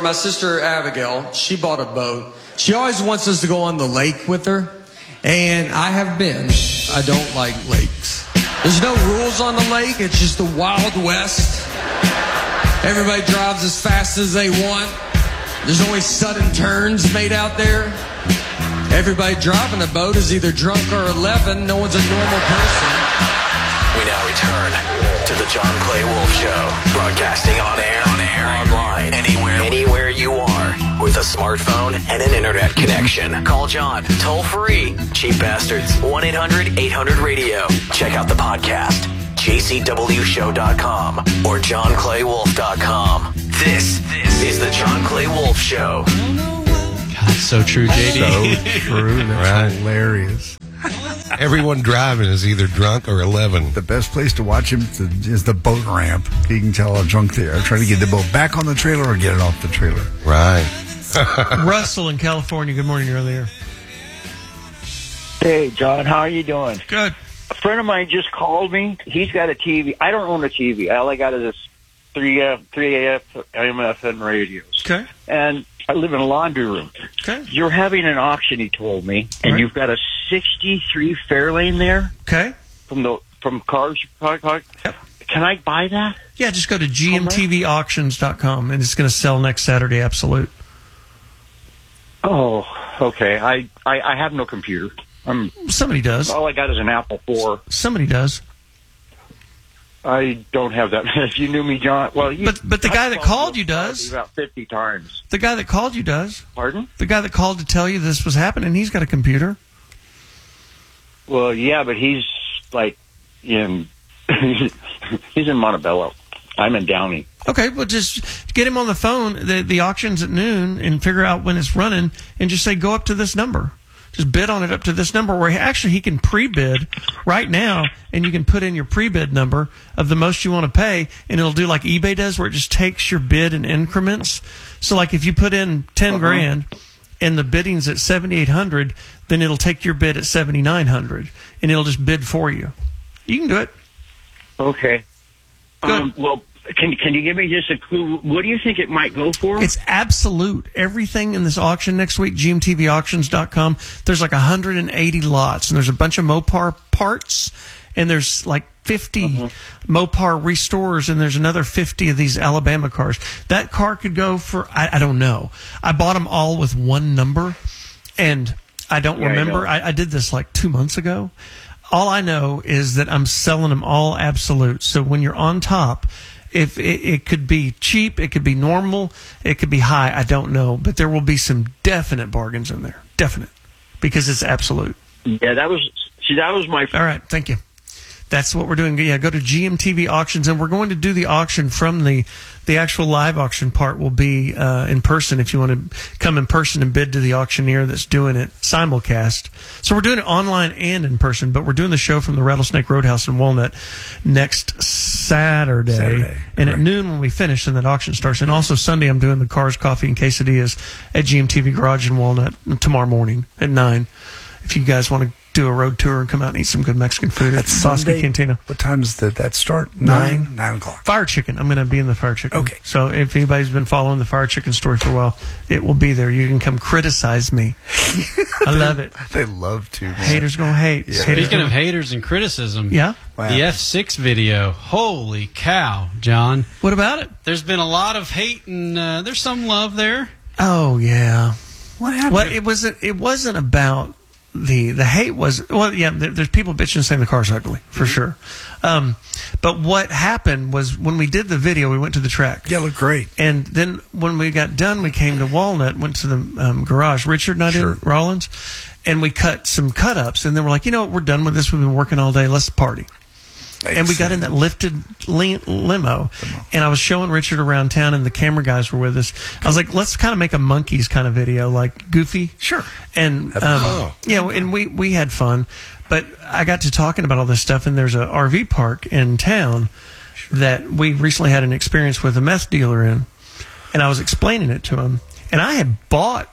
my sister Abigail, she bought a boat. She always wants us to go on the lake with her, and I have been. I don't like lakes. There's no rules on the lake. It's just the Wild West. Everybody drives as fast as they want. There's only sudden turns made out there. Everybody driving a boat is either drunk or 11. No one's a normal person. We now return to the John Clay Wolf Show, broadcasting on air, online, anywhere you are, with a smartphone and an internet connection. Call John, toll free. Cheap bastards, 1-800-800-RADIO. Check out the podcast, jcwshow.com or johnclaywolf.com. This is the John Clay Wolf Show. God, so true, JD. So true. That's hilarious. Everyone driving is either drunk or 11. The best place to watch him is the boat ramp. You can tell how drunk they are. Trying to get the boat back on the trailer or get it off the trailer. Right. Russell in California. Good morning, you're there. Hey, John, how are you doing? Good. A friend of mine just called me. He's got a TV. I don't own a TV. All I got is this 3 AM/FM radios. Okay. And I live in a laundry room. Okay. You're having an auction, he told me, and Right. you've got a 63 Fairlane there Okay. from Cars. Yep. Can I buy that? Yeah, just go to gmtvauctions.com, and it's going to sell next Saturday, absolute. Oh, okay. I have no computer. Somebody does. All I got is an Apple IV. Somebody does. I don't have that. If you knew me, John, well, But the guy that called you does. About 50 times. The guy that called you does. Pardon? The guy that called to tell you this was happening, he's got a computer. Well, yeah, but he's like in he's in Montebello. I'm in Downey. Okay, well, just get him on the phone. The auction's at noon, and figure out when it's running, and just say, go up to this number. Just bid on it up to this number, where he can pre-bid right now, and you can put in your pre-bid number of the most you want to pay, and it'll do like eBay does, where it just takes your bid in increments. So, like, if you put in 10 grand and the bidding's at 7,800, then it'll take your bid at 7,900, and it'll just bid for you. You can do it. Okay. Well, can you give me just a clue? What do you think it might go for? It's absolute. Everything in this auction next week, gmtvauctions.com, there's like 180 lots, and there's a bunch of Mopar parts, and there's like 50 Mopar restores, and there's another 50 of these Alabama cars. That car could go for, I don't know. I bought them all with one number, and I don't remember. I did this like 2 months ago. All I know is that I'm selling them all absolute. So when you're on top, if it could be cheap, it could be normal, it could be high, I don't know. But there will be some definite bargains in there. Definite. Because it's absolute. Yeah, that was my... All right, thank you. That's what we're doing. Yeah, go to GMTV Auctions, and we're going to do the auction from the actual live auction part will be in person if you want to come in person and bid to the auctioneer that's doing it simulcast. So we're doing it online and in person, but we're doing the show from the Rattlesnake Roadhouse in Walnut next Saturday. And at noon when we finish, and that auction starts. And also Sunday I'm doing the Cars, Coffee, and Quesadillas at GMTV Garage in Walnut tomorrow morning at 9. If you guys want to do a road tour and come out and eat some good Mexican food at Bosque Cantina. What time does that start? 9 o'clock. Fire Chicken. I'm going to be in the Fire Chicken. Okay. So if anybody's been following the Fire Chicken story for a while, it will be there. You can come criticize me. I love it. They love to. Man. Haters going to hate. Yeah. Speaking of haters and criticism, Yeah? Wow. the F6 video, holy cow, John. What about it? There's been a lot of hate, and there's some love there. Oh, yeah. What happened? Well, it wasn't about the hate was, well, yeah, there's people bitching saying the car's ugly, for sure. But what happened was when we did the video, we went to the track. Yeah, it looked great. And then when we got done, we came to Walnut, went to the garage. Richard and I did, Rollins, and we cut some cut-ups. And then we're like, you know what, we're done with this. We've been working all day. Let's party. And we got in that lifted limo, and I was showing Richard around town, and the camera guys were with us. I was like, let's kind of make a Monkees kind of video, like Goofy. Sure. And, yeah, and we had fun. But I got to talking about all this stuff, and there's a RV park in town that we recently had an experience with a meth dealer in, and I was explaining it to him. And I had bought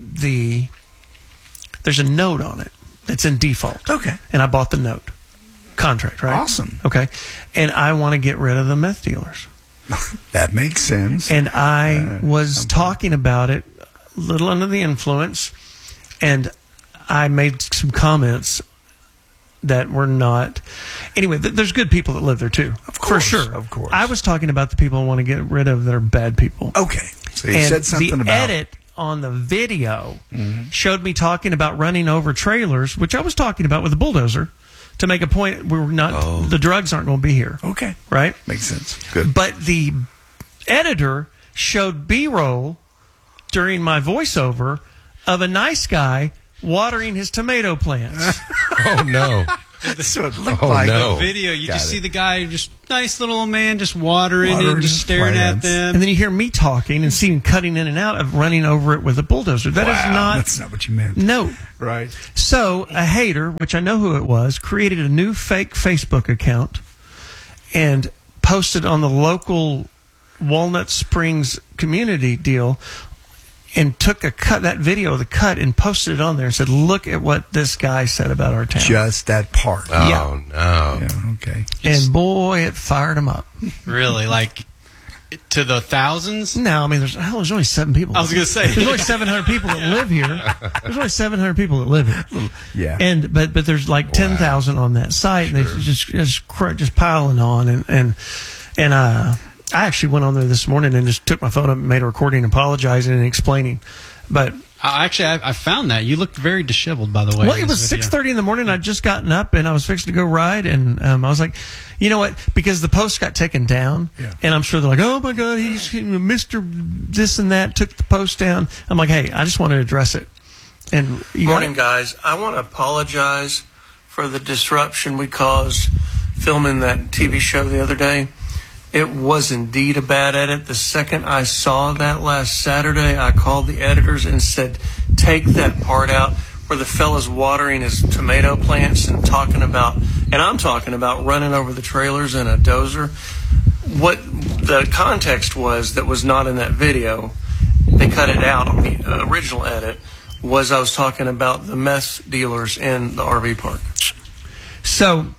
there's a note on it that's in default. Okay. And I bought the note. Contract, right? Awesome. Okay. And I want to get rid of the meth dealers. That makes sense. And I was talking about it a little under the influence, and I made some comments that were not. Anyway, there's good people that live there too. Of course, for sure. of course. I was talking about the people I want to get rid of that are bad people. Okay. So you And said something the about edit on the video showed me talking about running over trailers, which I was talking about with a bulldozer, to make a point. We're not. The drugs aren't going to be here. Okay. Right? Makes sense. Good. But the editor showed B-roll during my voiceover of a nice guy watering his tomato plants. Oh, no. So it looked Oh, like no. Video, you Got just it. see the guy, just nice little old man, just watering Watering it, just his staring plants. at them. And then you hear me talking and see him cutting in and out of running over it with a bulldozer. That is That's not what you meant. no. Right. So a hater, which I know who it was, created a new fake Facebook account and posted on the local Walnut Springs community deal and took that video of the cut and posted it on there and said, look at what this guy said about our town. Just that part. Oh, Yeah. no. Yeah, okay. And boy, it fired him up. Really, like to the thousands. No, I mean, there's only 7 people. I was going to say. There's only 700 people that live here. There's only 700 people that live here. Yeah. And but there's like 10,000 on that site, and they just piling on, and I actually went on there this morning and just took my phone up and made a recording, apologizing and explaining, but. I found that. You looked very disheveled, by the way. Well, in it was this video. 6:30 in the morning. I'd just gotten up and I was fixing to go ride, and I was like, you know what? Because the post got taken down, and I'm sure they're like, oh my God, he's Mr. This and that took the post down. I'm like, hey, I just want to address it. And morning, guys. I want to apologize for the disruption we caused filming that TV show the other day. It was indeed a bad edit. The second I saw that last Saturday, I called the editors and said, take that part out where the fella's watering his tomato plants and I'm talking about running over the trailers in a dozer. What the context was that was not in that video, they cut it out on the original edit, was I was talking about the meth dealers in the RV park. So,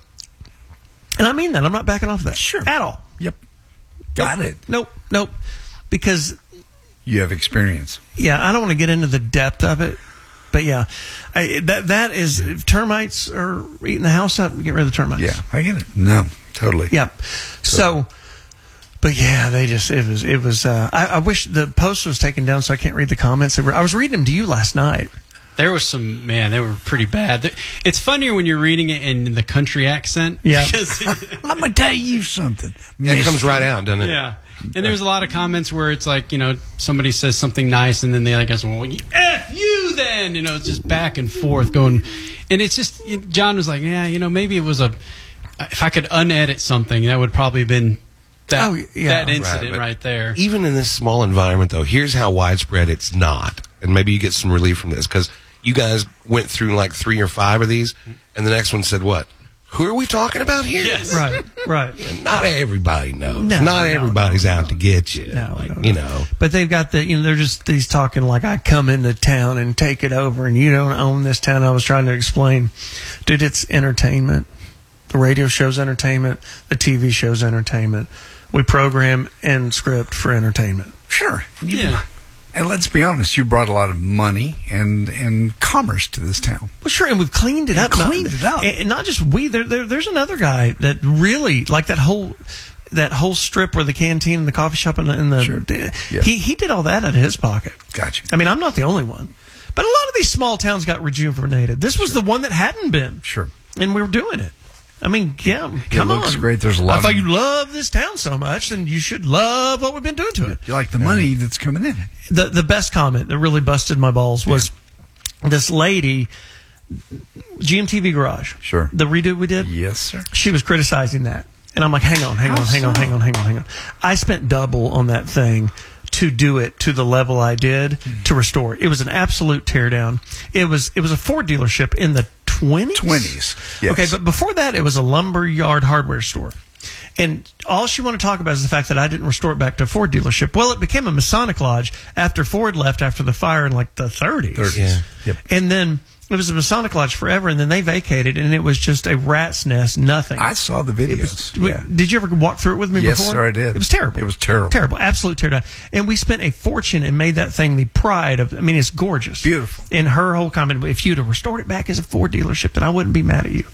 and I mean that. I'm not backing off of that. Sure. At all. Yep. Got it. Nope. Because, You have experience. yeah, I don't want to get into the depth of it, but yeah, that is, if termites are eating the house up, get rid of the termites. Yeah, I get it. No, totally. Yeah. So, but yeah, it was, I wish the post was taken down so I can't read the comments. I was reading them to you last night. There was some, man, they were pretty bad. It's funnier when you're reading it in the country accent. Yeah. Because, I'm going to tell you something. Yeah, it comes right out, doesn't it? yeah. And there's a lot of comments where it's like, somebody says something nice and then the other guy's, well, F you then! It's just back and forth going. And it's just, John was like, yeah, maybe it was if I could unedit something, that would probably have been that incident but right there. Even in this small environment, though, here's how widespread it's not. And maybe you get some relief from this, because you guys went through like 3 or 5 of these, and the next one said, what? Who are we talking about here? Yes. Right. And not everybody knows. No, not everybody's out to get you. No. But they've got they're just, he's talking like, I come into town and take it over and you don't own this town. I was trying to explain, dude, it's entertainment. The radio show's entertainment. The TV show's entertainment. We program and script for entertainment. Sure. Yeah. And let's be honest, you brought a lot of money and commerce to this town. Well, sure, and we've cleaned it up. And not just we. There's another guy that really, like that whole strip where the canteen and the coffee shop and the Sure. Yeah. he did all that out of his pocket. Gotcha. I mean, I'm not the only one. But a lot of these small towns got rejuvenated. This was the one that hadn't been. Sure. And we were doing it. I mean, yeah, come on. It looks great. There's a lot If you love this town so much, then you should love what we've been doing to it. You like the money that's coming in. The best comment that really busted my balls was this lady, GMTV Garage. Sure. The redo we did? Yes, sir. She was criticizing that. And I'm like, hang on. I spent double on that thing to do it to the level I did to restore it. It was an absolute teardown. It was a Ford dealership in the 20s? 20s. Yes. Okay, but before that, it was a lumberyard hardware store. And all she wanted to talk about is the fact that I didn't restore it back to a Ford dealership. Well, it became a Masonic Lodge after Ford left after the fire in like the 30s. Yeah. Yep. And then it was a Masonic Lodge forever, and then they vacated, and it was just a rat's nest, nothing. I saw the videos. Yeah. Did you ever walk through it with me Yes, before? sir, I did. It was terrible. It was terrible. Terrible. Absolute terrible. And we spent a fortune and made that thing the pride of, I mean, it's gorgeous. Beautiful. And her whole comment, if you'd have restored it back as a Ford dealership, then I wouldn't be mad at you.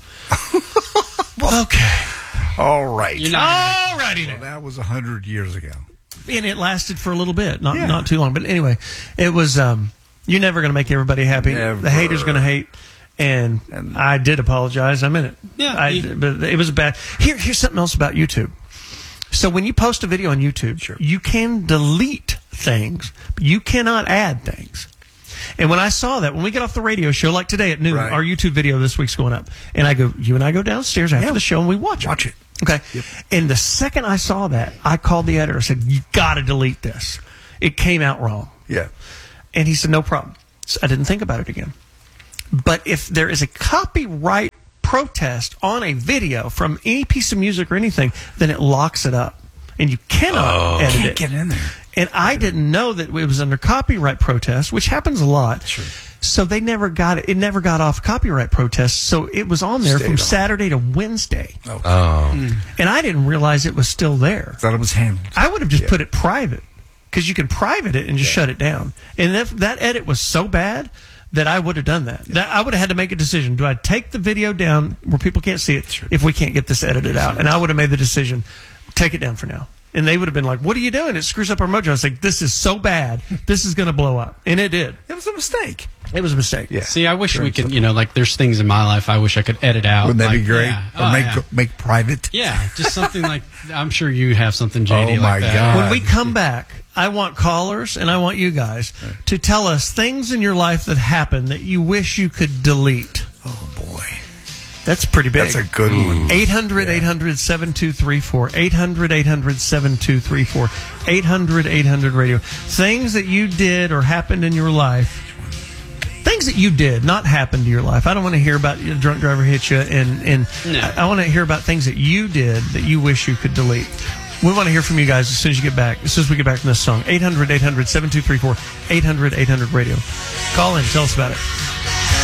Okay. All right. You're not All righty Well, then. that was 100 years ago. And it lasted for a little bit, not Yeah. not too long. But anyway, it was, you're never going to make everybody happy. Never. The hater's going to hate. And I did apologize. I meant it. Yeah. But it was bad. Here's something else about YouTube. So when you post a video on YouTube, you can delete things, but you cannot add things. And when I saw that, when we get off the radio show, like today at noon, Right. our YouTube video this week's going up. And you and I go downstairs after the show and we watch it. Okay. Yep. And the second I saw that, I called the editor and said, you got to delete this. It came out wrong. Yeah. And he said, no problem. So I didn't think about it again. But if there is a copyright protest on a video from any piece of music or anything, then it locks it up. And you cannot edit Can't it. get in there. And I didn't know that it was under copyright protest, which happens a lot. Sure. So they never got it. It never got off copyright protest. So it was on there Stayed from on. Saturday to Wednesday. Oh. And I didn't realize it was still there. Thought it was handled. I would have just put it private because you can private it and just shut it down. And if that edit was so bad that I would have done that. I would have had to make a decision. Do I take the video down where people can't see it if we can't get this edited out? And I would have made the decision, take it down for now. And they would have been like, what are you doing? It screws up our mojo. I was like, this is so bad. This is going to blow up. And it did. It was a mistake. It was a mistake. Yeah. See, I wish we could, like there's things in my life I wish I could edit out. Wouldn't that like, be great? Yeah. Or Oh, make yeah. make private. Yeah, just something like, I'm sure you have something, JD, Oh, my like that. God. When we come back, I want callers and I want you guys to tell us things in your life that happened that you wish you could delete. Oh, boy. That's pretty big. That's a good one. 800-800-7234. 800-800-7234. 800-800-radio. Things that you did or happened in your life. Things that you did, not happened to your life. I don't want to hear about your drunk driver hit you. And No. I want to hear about things that you did that you wish you could delete. We want to hear from you guys as soon as you get back. As soon as we get back from this song. 800-800-7234. 800-800-radio. Call in. Tell us about it.